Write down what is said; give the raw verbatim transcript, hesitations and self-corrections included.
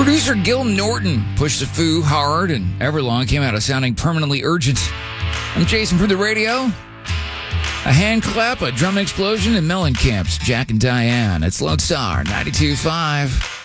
Producer Gil Norton pushed the Foo hard, and Everlong came out of sounding permanently urgent. I'm Jason for the radio. A hand clap, a drum explosion, and Mellencamp's Jack and Diane. It's Lone Star ninety-two point five.